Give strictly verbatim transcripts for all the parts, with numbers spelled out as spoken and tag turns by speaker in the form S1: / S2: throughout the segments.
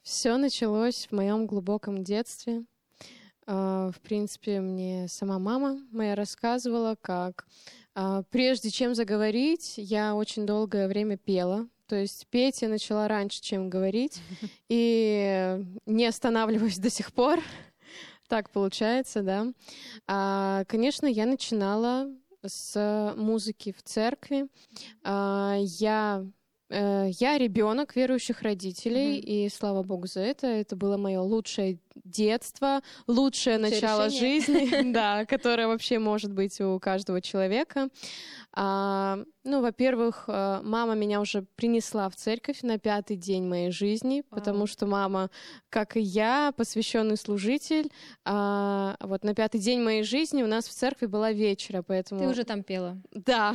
S1: Все началось в моем глубоком детстве. А, В принципе, мне сама мама моя рассказывала, как а, прежде чем заговорить, я очень долгое время пела. То есть петь я начала раньше, чем говорить, и не останавливаюсь до сих пор. Так получается, да. А, Конечно, я начинала с музыки в церкви. А, Я э, я ребенок верующих родителей,
S2: Мгм.
S1: и слава богу за это. Это было мое лучшее детство, лучшее
S2: Лучшее
S1: начало
S2: решение.
S1: жизни, да, которое вообще может быть у каждого человека. А, Ну, во-первых, э, мама меня уже принесла в церковь на пятый день моей жизни, потому
S2: Вау.
S1: что мама, как и я, посвященный служитель. А, вот на пятый день моей жизни у нас в церкви была вечера, поэтому...
S2: Ты уже там пела.
S1: Да,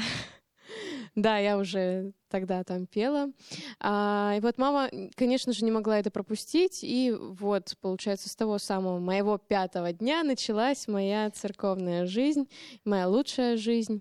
S1: да, я уже тогда там пела. А, и вот мама, конечно же, не могла это пропустить. И вот, получается, с того самого моего пятого дня началась моя церковная жизнь, моя лучшая жизнь.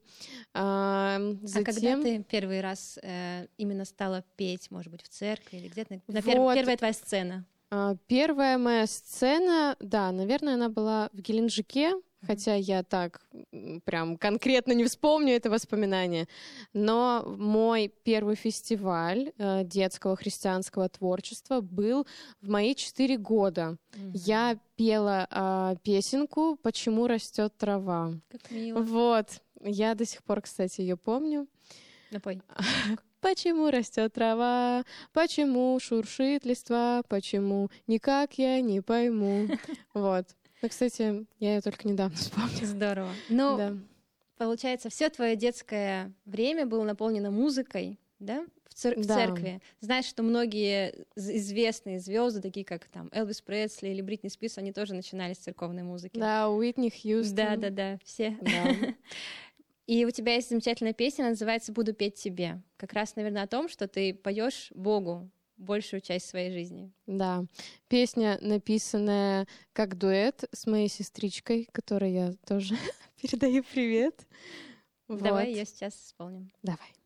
S1: А,
S2: А когда
S1: затем...
S2: ты первый раз э, именно стала петь, может быть, в церкви или где-то? На пер-
S1: Вот.
S2: Первая твоя сцена.
S1: А, Первая моя сцена, да, наверное, она была в Геленджике, хотя я так м, прям конкретно не вспомню это воспоминание. Но мой первый фестиваль э, детского христианского творчества был в мои четыре года.
S2: Мгм.
S1: Я пела а, песенку «Почему растет трава».
S2: Как мило.
S1: Вот, я до сих пор, кстати, ее помню.
S2: Напой.
S1: Почему растет трава? Почему шуршит листва? Почему? Никак я не пойму. Вот. Ну, кстати, я ее только недавно вспомнила.
S2: Здорово. Ну,
S1: Да.
S2: получается, все твое детское время было наполнено музыкой, да? В, цер- в
S1: Да.
S2: церкви. Знаешь, что многие з- известные звезды, такие как там Элвис Пресли или Бритни Спирс, они тоже начинали с церковной музыки.
S1: Да, Уитни Хьюстон.
S2: Да, да, да, все.
S1: Да.
S2: И у тебя есть замечательная песня, называется «Буду петь тебе». Как раз, наверное, о том, что ты поешь Богу большую часть своей жизни.
S1: Да. Песня, написанная как дуэт с моей сестричкой, которой я тоже передаю привет.
S2: Давай
S1: Вот.
S2: ее сейчас исполним.
S1: Давай.